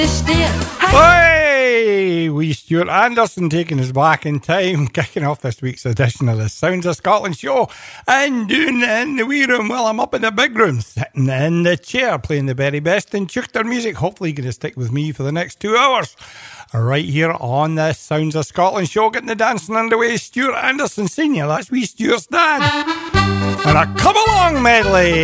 Hey, wee Stuart Anderson taking us back in time, kicking off this week's edition of the Sounds of Scotland show and doing it in the wee room while I'm up in the big room, sitting in the chair, playing the very best in Chuchter music. Hopefully you're going to stick with me for the next 2 hours. Right here on the Sounds of Scotland show, getting the dancing underway, Stuart Anderson Senior, that's wee Stuart's dad. And a come along medley.